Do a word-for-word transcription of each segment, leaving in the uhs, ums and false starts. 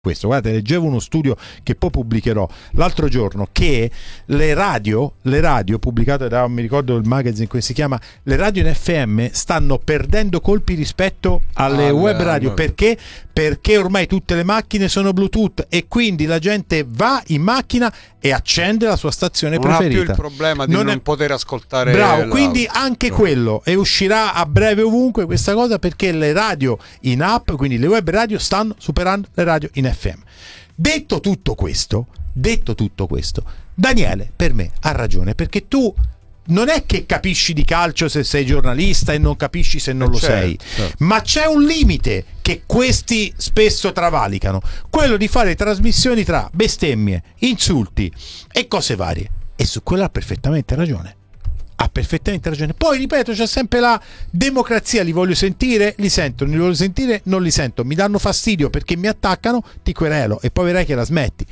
questo. Guardate, leggevo uno studio che poi pubblicherò l'altro giorno, che le radio, le radio pubblicate da, non mi ricordo il magazine come si chiama, le radio in F M stanno perdendo colpi rispetto alle ah, web radio, no. perché? Perché ormai tutte le macchine sono Bluetooth e quindi la gente va in macchina e accende la sua stazione non preferita. Non ha più il problema di non, non è... poter ascoltare. Bravo, la... quindi anche no. quello, e uscirà a breve ovunque questa cosa, perché le radio in app, quindi le web radio, stanno superando le radio in F M. Detto tutto questo, detto tutto questo, Daniele per me ha ragione, perché tu non è che capisci di calcio se sei giornalista e non capisci se non eh lo certo, sei, certo. ma c'è un limite che questi spesso travalicano, quello di fare trasmissioni tra bestemmie, insulti e cose varie, e su quello ha perfettamente ragione. Ha perfettamente ragione. Poi ripeto, c'è sempre la democrazia, li voglio sentire, li sento, non li voglio sentire, non li sento, mi danno fastidio perché mi attaccano, ti querelo e poi vedrai che la smetti.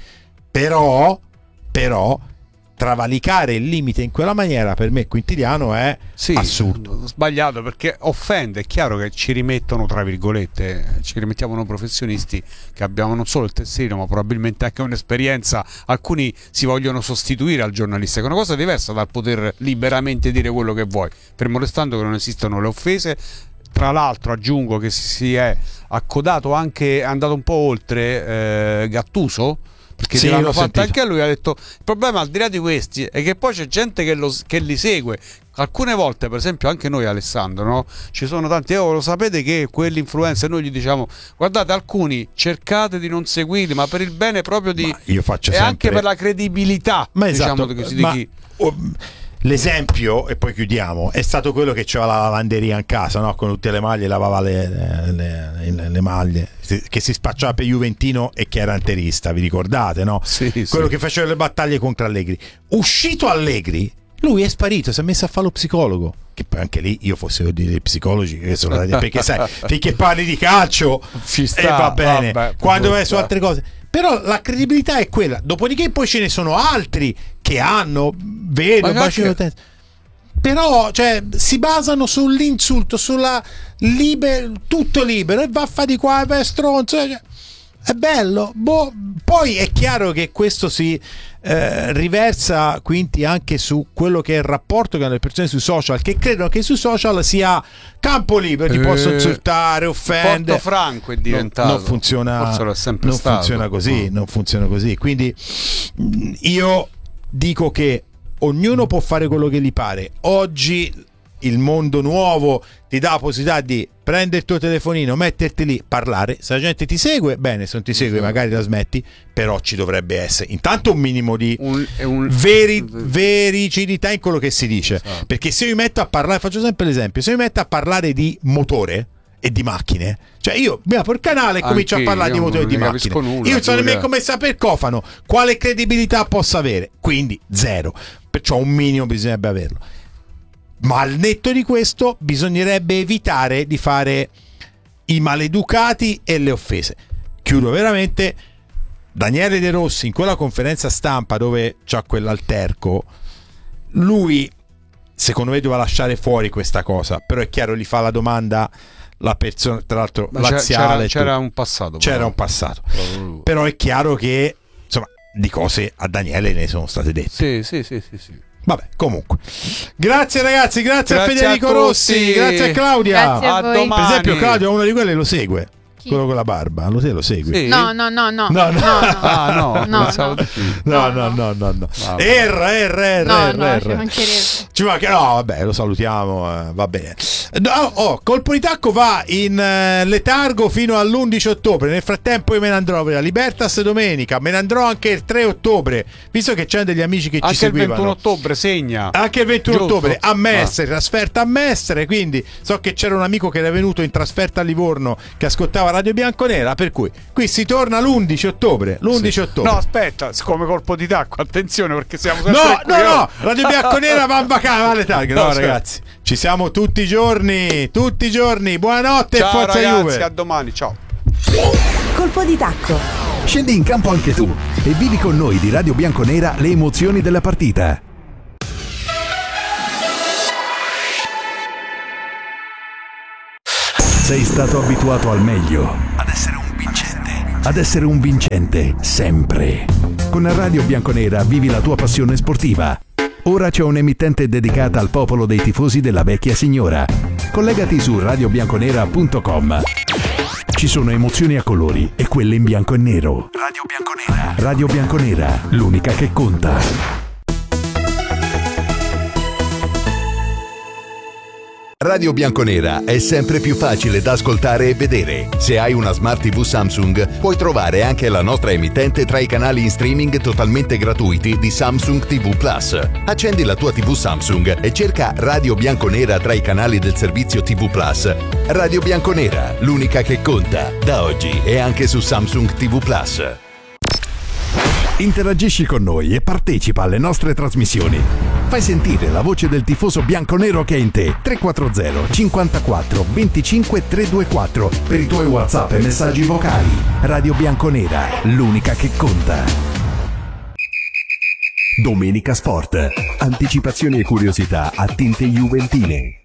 Però, però travalicare il limite in quella maniera per me quintiliano è sì, assurdo, sbagliato, perché offende. È chiaro che ci rimettono, tra virgolette, ci rimettiamo noi professionisti che abbiamo non solo il tesserino ma probabilmente anche un'esperienza, alcuni si vogliono sostituire al giornalista, che è una cosa diversa dal poter liberamente dire quello che vuoi, fermo restando che non esistono le offese. Tra l'altro aggiungo che si è accodato anche, è andato un po' oltre eh, Gattuso, perché sì, l'hanno fatto anche a lui, ha detto il problema al di là di questi è che poi c'è gente che, lo, che li segue. Alcune volte, per esempio anche noi, Alessandro, no? Ci sono tanti, oh, lo sapete che quell'influencer, noi gli diciamo guardate, alcuni cercate di non seguirli, ma per il bene proprio di, ma io faccio e sempre... anche per la credibilità, ma diciamo esatto, così, ma... di chi... oh... L'esempio, e poi chiudiamo, è stato quello che c'era la lavanderia in casa, no? Con tutte le maglie, lavava le, le, le, le maglie, che si spacciava per Juventino e che era interista, vi ricordate, no? Sì, quello sì. che faceva le battaglie contro Allegri. Uscito Allegri, lui è sparito, si è messo a fare lo psicologo. Che poi anche lì io fossi dei psicologi, che sono, perché sai, finché parli di calcio ci sta, e va bene, vabbè, quando vai su altre cose. Però la credibilità è quella. Dopodiché poi ce ne sono altri che hanno, vedo, bacino anche... però cioè, si basano sull'insulto, sulla liber... tutto libero, e va a fare di qua, è stronzo, cioè, è bello, boh. Poi è chiaro che questo si eh, riversa quindi anche su quello che è il rapporto che hanno le persone sui social, che credono che sui social sia campo libero, ti eh, posso insultare, offendere. Porto Franco è diventato, non, non funziona, non funziona così, no. non funziona così. Quindi io dico che ognuno può fare quello che gli pare. Oggi il mondo nuovo ti dà la possibilità di prendere il tuo telefonino, metterti lì, parlare. Se la gente ti segue, bene, se non ti segue magari la smetti, però ci dovrebbe essere intanto un minimo di un, un... veri, vericità in quello che si dice, esatto. Perché se io mi metto a parlare, faccio sempre l'esempio, se io mi metto a parlare di motore e di macchine, cioè io mi apro il canale e comincio a parlare di motore e di macchine, nulla, io non so nemmeno come sapere cofano, quale credibilità possa avere, quindi zero, perciò un minimo bisognerebbe averlo. Ma al netto di questo bisognerebbe evitare di fare i maleducati e le offese. Chiudo veramente. Daniele De Rossi in quella conferenza stampa dove c'ha quell'alterco, lui secondo me doveva lasciare fuori questa cosa, però è chiaro, gli fa la domanda la persona, tra l'altro ma laziale, c'era, c'era un passato c'era però. un passato però, però è chiaro che insomma di cose a Daniele ne sono state dette. Sì, sì, sì, sì, sì. Vabbè, comunque. Grazie ragazzi, grazie, grazie a Federico a Rossi, grazie a Claudia. Grazie a, a voi. domani. Per esempio Claudia è uno di quelli lo segue. Chi? Quello con la barba, lo, lo segui? Sì. No, no, no, no. No, no. Ah, no, no, pensavo no. di sì. No, no, no, no, no. Ah, R, R, R, No, R, no, R. ci mancherebbe. Ci manca, no, vabbè, lo salutiamo, eh, va bene. No, oh, Colpo di Tacco va in eh, letargo fino all'undici ottobre. Nel frattempo io me ne andrò per la Libertas domenica, me ne andrò anche il tre ottobre, visto che c'è degli amici che anche ci seguivano. Anche il ventuno ottobre, segna. Anche il ventuno Giusto. ottobre a Mestre, ah. trasferta a Mestre, quindi so che c'era un amico che era venuto in trasferta a Livorno che ascoltava Radio Bianconera, per cui qui si torna l'undici ottobre, l'undici sì. ottobre. No, aspetta, come Colpo di Tacco, attenzione perché siamo sempre No, qui, no, oh. no, Radio Bianconera va in vacanza, vale targhe. No, no, ragazzi, ci siamo tutti i giorni, tutti i giorni. Buonanotte ciao, e forza ragazzi, Juve. a domani, ciao. Colpo di Tacco. Scendi in campo anche tu e vivi con noi di Radio Bianconera le emozioni della partita. Sei stato abituato al meglio, ad essere un vincente, ad essere un vincente, sempre. Con Radio Bianconera vivi la tua passione sportiva. Ora c'è un'emittente dedicata al popolo dei tifosi della vecchia signora. Collegati su radio bianconera punto com. Ci sono emozioni a colori e quelle in bianco e nero. Radio Bianconera. Radio Bianconera, l'unica che conta. Radio Bianconera è sempre più facile da ascoltare e vedere. Se hai una Smart tivù Samsung, puoi trovare anche la nostra emittente tra i canali in streaming totalmente gratuiti di Samsung tivù Plus. Accendi la tua tivù Samsung e cerca Radio Bianconera tra i canali del servizio tivù Plus. Radio Bianconera, l'unica che conta, da oggi e anche su Samsung tivù Plus. Interagisci con noi e partecipa alle nostre trasmissioni. Fai sentire la voce del tifoso bianconero che è in te. tre quattro zero cinquantaquattro venticinque trecentoventiquattro per i tuoi WhatsApp e messaggi vocali. Radio Bianconera, l'unica che conta. Domenica Sport. Anticipazioni e curiosità a tinte juventine.